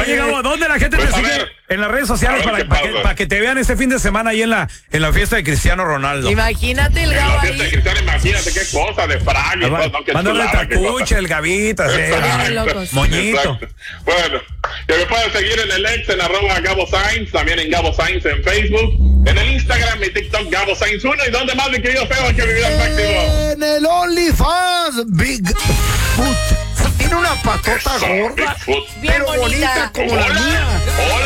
Oye, Gabo, ¿dónde la gente te sigue en las redes sociales para que te vean este fin de semana ahí en la fiesta de Cristiano Ronaldo? Imagínate el Gabo ahí. Imagínate qué cosa de frag y todo. Mándale tacuche, el Gavita, moñito. Exacto. Bueno, que me pueden seguir en el ex en @Gabo Sainz, también en Gabo Sainz en Facebook, en el Instagram y TikTok Gabo Sainz 1. ¿Y dónde más, mi querido Feo, que vivir al máximo? En el OnlyFans Big Foot. Tiene una patota gorda, Bien pero bonita como la mía. Hola.